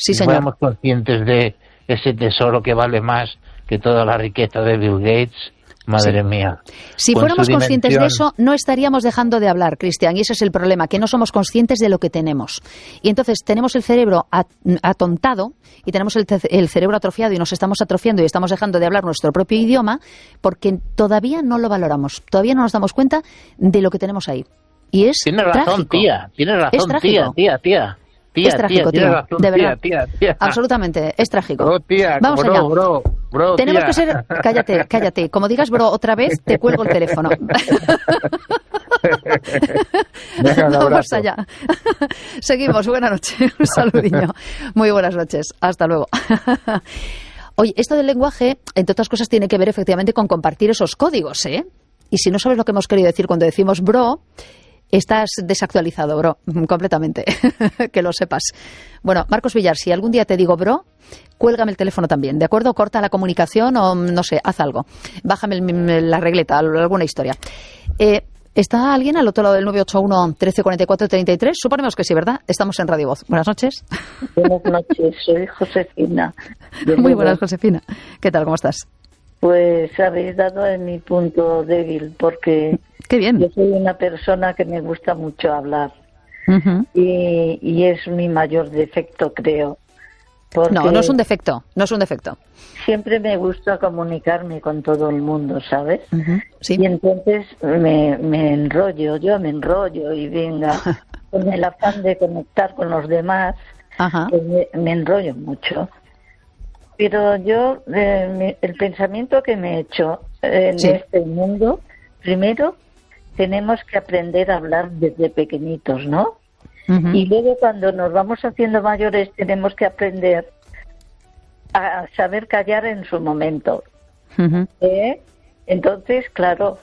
Sí, si señor. fuéramos conscientes de ese tesoro que vale más que toda la riqueza de Bill Gates, madre mía. Si Con fuéramos su conscientes de dimensión. eso, no estaríamos dejando de hablar, Cristian, y ese es el problema, que no somos conscientes de lo que tenemos. Y entonces tenemos el cerebro atontado y tenemos el cerebro atrofiado y nos estamos atrofiando y estamos dejando de hablar nuestro propio idioma porque todavía no lo valoramos, todavía no nos damos cuenta de lo que tenemos ahí. Y es Tienes razón, trágico. tienes razón, Es trágico. tía. Es trágico, tío, tienes razón, de verdad. tía. Absolutamente, es trágico. Bro, tía, Vamos allá. bro, Tenemos tía. que ser... Cállate. Como digas, bro, otra vez, te cuelgo el teléfono. Venga, un Vamos abrazo. allá. Seguimos. Buenas noches. Un saludillo. Muy buenas noches. Hasta luego. Oye, esto del lenguaje, entre otras cosas, tiene que ver efectivamente con compartir esos códigos, ¿eh? Y si no sabes lo que hemos querido decir cuando decimos bro, estás desactualizado, bro, completamente. Que lo sepas. Bueno, Marcos Villar, si algún día te digo bro, cuélgame el teléfono también, ¿de acuerdo? Corta la comunicación o, no sé, haz algo. Bájame la regleta, alguna historia. ¿Está alguien al otro lado del 981-1344-33? Suponemos que sí, ¿verdad? Estamos en Radio Voz. Buenas noches. Buenas noches, soy Josefina. Muy buenas, Josefina. ¿Qué tal? ¿Cómo estás? Pues habéis dado en mi punto débil, porque Qué bien. yo soy una persona que me gusta mucho hablar. Uh-huh. Y es mi mayor defecto, creo. Porque No es un defecto, siempre me gusta comunicarme con todo el mundo, ¿sabes? Uh-huh. Sí. Y entonces me enrollo y venga, con el afán de conectar con los demás, Ajá. pues me enrollo mucho. Pero yo, el pensamiento que me he hecho en Sí. este mundo, primero tenemos que aprender a hablar desde pequeñitos, ¿no? Uh-huh. Y luego cuando nos vamos haciendo mayores tenemos que aprender a saber callar en su momento. Uh-huh. Entonces, claro,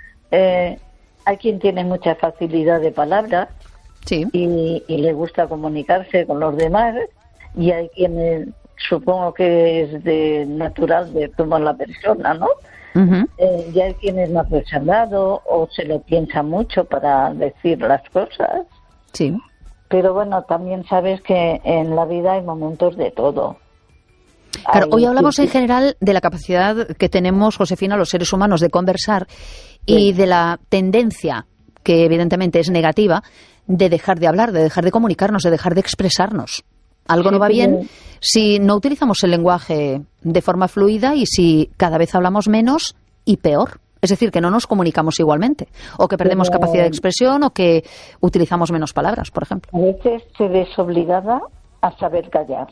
hay quien tiene mucha facilidad de palabra Sí. y le gusta comunicarse con los demás, y hay quienes supongo que es de natural de cómo es la persona, ¿no? Uh-huh. Y hay quienes más reservado o se lo piensa mucho para decir las cosas. Sí. Pero bueno, también sabes que en la vida hay momentos de todo. Claro, Hay- hoy hablamos en general de la capacidad que tenemos, Josefina, los seres humanos de conversar y de la tendencia, que evidentemente es negativa, de dejar de hablar, de dejar de comunicarnos, de dejar de expresarnos. Algo no va bien si no utilizamos el lenguaje de forma fluida y si cada vez hablamos menos y peor. Es decir, que no nos comunicamos igualmente, o que perdemos Pero- capacidad de expresión, o que utilizamos menos palabras, por ejemplo. A veces te ves obligada a saber callar,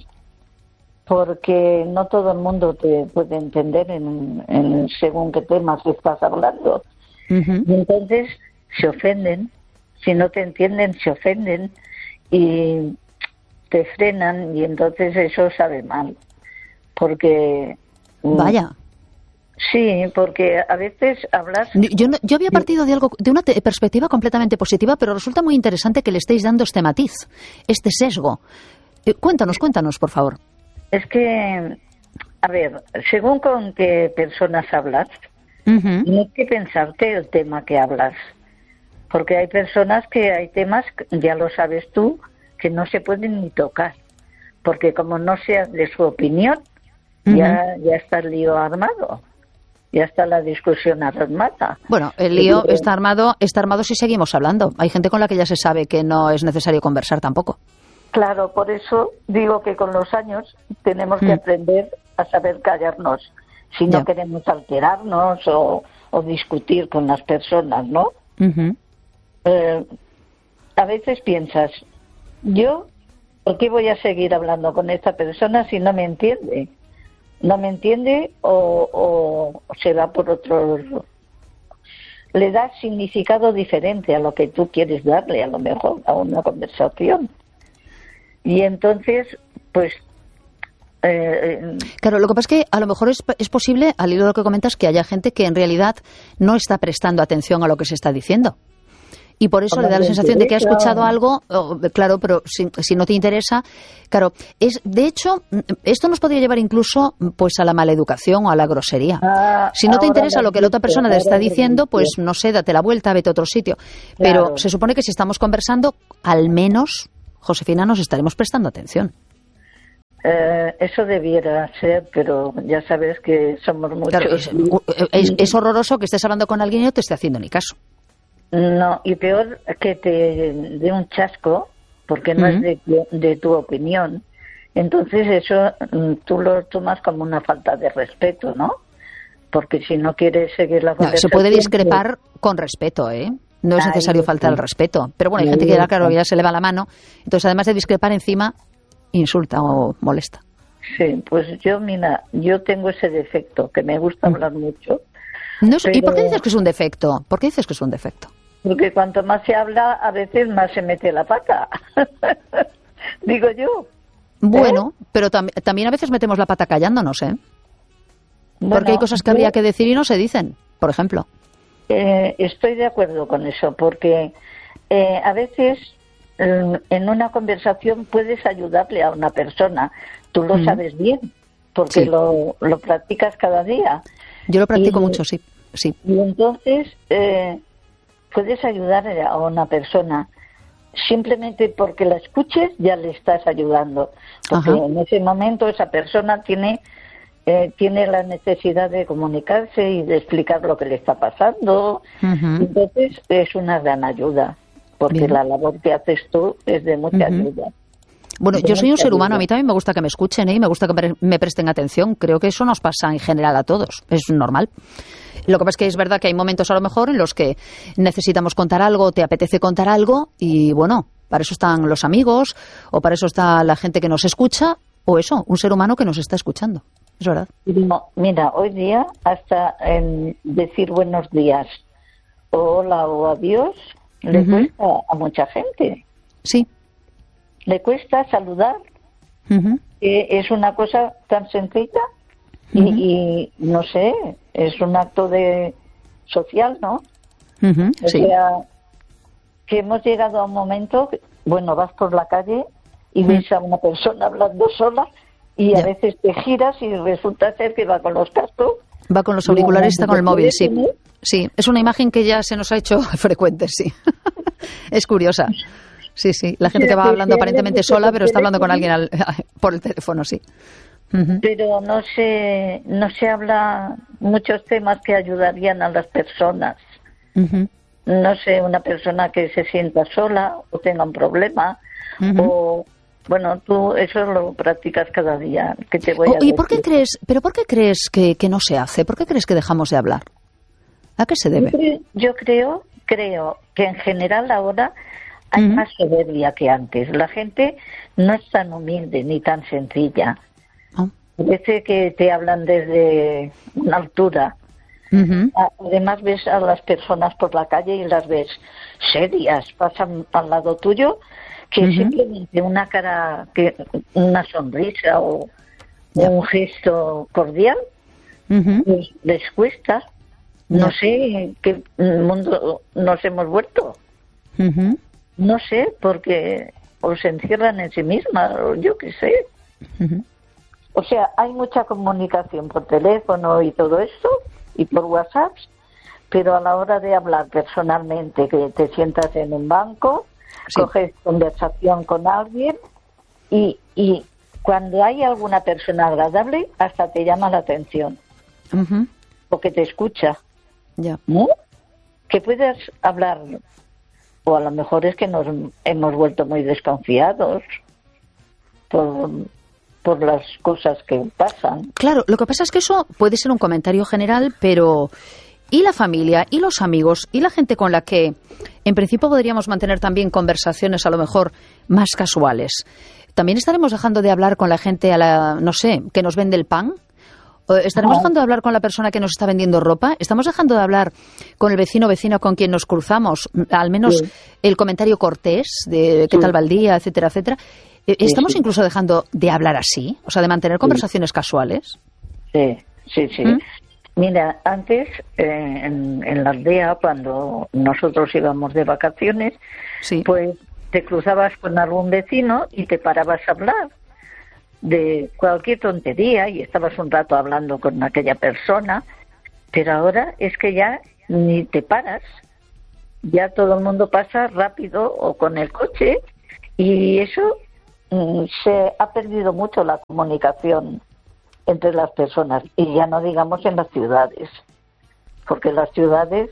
porque no todo el mundo te puede entender en según qué temas estás hablando. Ujú. Y entonces se ofenden, si no te entienden se ofenden y te frenan, y entonces eso sabe mal, porque Vaya. sí, porque a veces hablas. Yo había partido de algo, de una perspectiva completamente positiva, pero resulta muy interesante que le estéis dando este matiz, este sesgo. Cuéntanos, por favor. Es que, a ver, según con qué personas hablas, Ujú. tienes que pensarte el tema que hablas. Porque hay personas que hay temas, ya lo sabes tú, que no se pueden ni tocar. Porque como no seas de su opinión, ya está el lío armado. Ya está la discusión armada. Bueno, el lío está armado si seguimos hablando. Hay gente con la que ya se sabe que no es necesario conversar tampoco. Claro, por eso digo que con los años tenemos que aprender a saber callarnos. Si no Ya. queremos alterarnos o discutir con las personas, ¿no? Ujú. A veces piensas, yo, ¿por qué voy a seguir hablando con esta persona si no me entiende? No me entiende o se va por otro. Le das significado diferente a lo que tú quieres darle, a lo mejor, a una conversación. Y entonces, pues. Claro, lo que pasa es que a lo mejor es posible, al hilo de lo que comentas, que haya gente que en realidad no está prestando atención a lo que se está diciendo. Y por eso le da la sensación de que ha escuchado algo, claro, pero si no te interesa, claro, de hecho, esto nos podría llevar incluso pues a la maleducación o a la grosería. Si no te interesa lo que la otra persona te está diciendo, pues no sé, date la vuelta, vete a otro sitio. Pero Claro. se supone que si estamos conversando, al menos, Josefina, nos estaremos prestando atención. eso debiera ser, pero ya sabes que somos muchos. Claro, es horroroso que estés hablando con alguien y no te esté haciendo ni caso. No, y peor que te dé un chasco, porque no es de tu opinión. Entonces eso tú lo tomas como una falta de respeto, ¿no? Porque si no quieres seguir la conversación... Se puede discrepar con respeto, ¿eh? No es necesario faltar al respeto. Pero bueno, hay gente que claro, ya se le va la mano. Entonces, además de discrepar, encima insulta o molesta. Sí, pues yo tengo ese defecto, que me gusta hablar mucho. No es, ¿y por qué dices que es un defecto? ¿Por qué dices que es un defecto? Porque cuanto más se habla, a veces más se mete la pata. Digo yo. Bueno, pero también a veces metemos la pata callándonos, ¿eh? Bueno, porque hay cosas que habría que decir y no se dicen, por ejemplo. Estoy de acuerdo con eso, porque a veces en una conversación puedes ayudarle a una persona. Tú lo sabes bien, porque sí. lo practicas cada día. Yo lo practico mucho, sí. Y entonces puedes ayudar a una persona. Simplemente porque la escuches ya le estás ayudando. Porque en ese momento esa persona tiene la necesidad de comunicarse y de explicar lo que le está pasando. Entonces es una gran ayuda, porque la labor que haces tú es de mucha ayuda. Bueno, yo soy un ser humano, a mí también me gusta que me escuchen y me gusta que me presten atención. Creo que eso nos pasa en general a todos, es normal. Lo que pasa es que es verdad que hay momentos a lo mejor en los que necesitamos contar algo, te apetece contar algo y bueno, para eso están los amigos o para eso está la gente que nos escucha o eso, un ser humano que nos está escuchando. Es verdad. No, mira, hoy día hasta en decir buenos días o hola o adiós le cuesta a mucha gente. Sí. Le cuesta saludar, que es una cosa tan sencilla y no sé, es un acto de social, ¿no? O sea, que hemos llegado a un momento, bueno, vas por la calle y ves a una persona hablando sola y a veces te giras y resulta ser que va con los cascos. Va con los auriculares y está con el móvil, sí. Sí, es una imagen que ya se nos ha hecho frecuente, sí. Es curiosa. Sí, sí. La gente que va hablando aparentemente sola, pero está hablando con alguien por el teléfono, sí. Pero no se habla muchos temas que ayudarían a las personas. No sé, una persona que se sienta sola o tenga un problema o... Bueno, tú eso lo practicas cada día. Que te voy a decir. ¿Y por qué crees que no se hace? ¿Por qué crees que dejamos de hablar? ¿A qué se debe? Yo creo que en general ahora hay más soberbia que antes. La gente no es tan humilde ni tan sencilla. Parece que te hablan desde una altura. Además ves a las personas por la calle y las ves serias, pasan al lado tuyo, que simplemente una cara, una sonrisa o un gesto cordial, pues les cuesta. No sé qué mundo nos hemos vuelto. No sé, porque o se encierran en sí mismas, o yo qué sé. O sea, hay mucha comunicación por teléfono y todo esto, y por WhatsApp, pero a la hora de hablar personalmente, que te sientas en un banco, coges conversación con alguien y cuando hay alguna persona agradable, hasta te llama la atención, porque te escucha. ¿No? Que puedas hablar, o a lo mejor es que nos hemos vuelto muy desconfiados por las cosas que pasan. Claro, lo que pasa es que eso puede ser un comentario general, pero ¿y la familia, y los amigos, y la gente con la que en principio podríamos mantener también conversaciones a lo mejor más casuales? ¿También estaremos dejando de hablar con la gente, no sé, que nos vende el pan? ¿Estaremos dejando de hablar con la persona que nos está vendiendo ropa? ¿Estamos dejando de hablar con el vecino o vecina con quien nos cruzamos? Al menos el comentario cortés de qué tal va el día, etcétera, etcétera. ¿Estamos incluso dejando de hablar así? O sea, de mantener conversaciones casuales. Sí. Mira, antes en la aldea, cuando nosotros íbamos de vacaciones, pues te cruzabas con algún vecino y te parabas a hablar de cualquier tontería y estabas un rato hablando con aquella persona, pero ahora es que ya ni te paras, ya todo el mundo pasa rápido o con el coche y eso se ha perdido mucho la comunicación entre las personas, y ya no digamos en las ciudades, porque las ciudades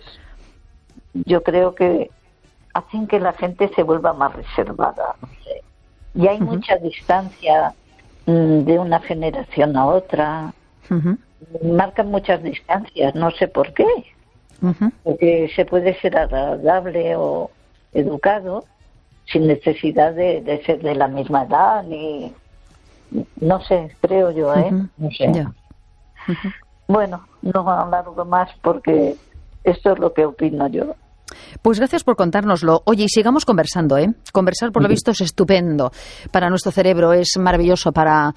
yo creo que hacen que la gente se vuelva más reservada, no sé. Y hay mucha distancia de una generación a otra, marcan muchas distancias, no sé por qué, porque se puede ser agradable o educado sin necesidad de ser de la misma edad, ni no sé, creo yo, no sé. Ya. Bueno, no alargo más porque esto es lo que opino yo. Pues gracias por contárnoslo. Oye, y sigamos conversando, ¿eh? Conversar, por lo visto, es estupendo para nuestro cerebro, es maravilloso para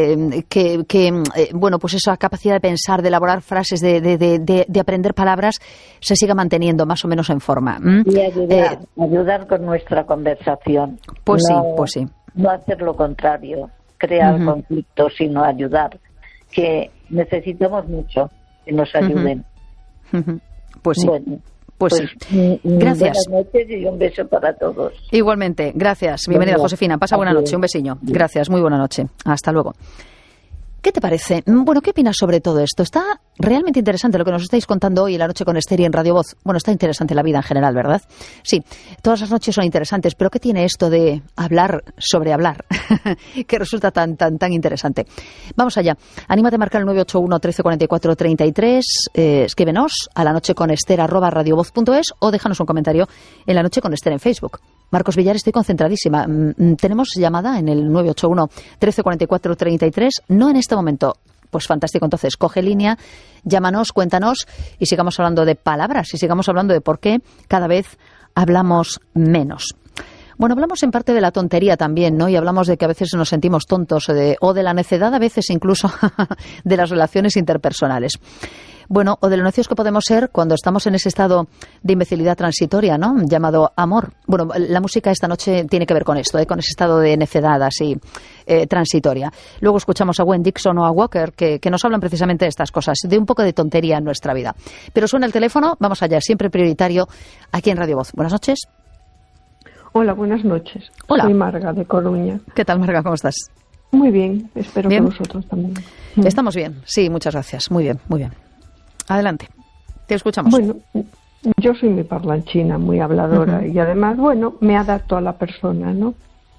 bueno, pues esa capacidad de pensar, de elaborar frases, de aprender palabras, se siga manteniendo más o menos en forma. Y ayudar con nuestra conversación. Pues no, sí. No hacer lo contrario, crear conflictos, sino ayudar, que necesitamos mucho que nos ayuden. Pues sí. Bueno. Pues sí. Gracias. Buenas noches y un beso para todos. Igualmente. Gracias. Bienvenida, Josefina. Pasa buena noche. Un besiño. Gracias. Muy buena noche. Hasta luego. ¿Qué te parece? Bueno, ¿qué opinas sobre todo esto? Está realmente interesante lo que nos estáis contando hoy en La Noche con Esther y en Radio Voz. Bueno, está interesante la vida en general, ¿verdad? Sí, todas las noches son interesantes, pero ¿qué tiene esto de hablar sobre hablar? Que resulta tan interesante. Vamos allá. Anímate a marcar el 981 1344 33. Escríbenos a lanocheconester@radiovoz.es o déjanos un comentario en La Noche con Esther en Facebook. Marcos Villar, estoy concentradísima. Tenemos llamada en el 981 1344 33. No en este momento. Pues fantástico, entonces coge línea, llámanos, cuéntanos y sigamos hablando de palabras y sigamos hablando de por qué cada vez hablamos menos. Bueno, hablamos en parte de la tontería también, ¿no? Y hablamos de que a veces nos sentimos tontos o de la necedad, a veces incluso de las relaciones interpersonales. Bueno, o de lo necios que podemos ser cuando estamos en ese estado de imbecilidad transitoria, ¿no? Llamado amor. Bueno, la música esta noche tiene que ver con esto, con ese estado de necedad así transitoria. Luego escuchamos a Gwen Dixon o a Walker que nos hablan precisamente de estas cosas, de un poco de tontería en nuestra vida. Pero suena el teléfono, vamos allá, siempre prioritario aquí en Radio Voz. Buenas noches. Hola, buenas noches. Hola. Soy Marga, de Coruña. ¿Qué tal, Marga? ¿Cómo estás? Muy bien, espero ¿Bien? que vosotros también. Estamos bien, sí, muchas gracias. Muy bien, muy bien. Adelante, te escuchamos. Bueno, yo soy muy parlanchina, muy habladora y además, bueno, me adapto a la persona, ¿no?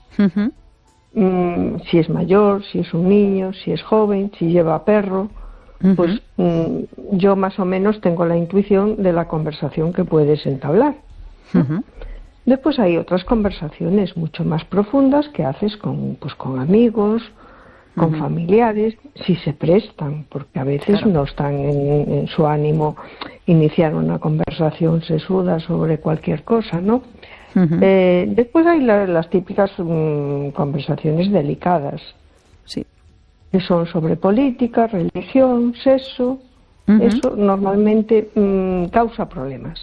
Si es mayor, si es un niño, si es joven, si lleva perro, pues yo más o menos tengo la intuición de la conversación que puedes entablar. Después hay otras conversaciones mucho más profundas que haces con amigos, con familiares, si se prestan, porque a veces no están en su ánimo iniciar una conversación sesuda sobre cualquier cosa, ¿no? Después hay las típicas conversaciones delicadas, sí, que son sobre política, religión, sexo. Eso normalmente causa problemas.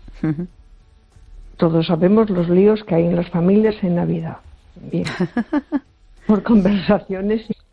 Todos sabemos los líos que hay en las familias en Navidad. Bien. Por conversaciones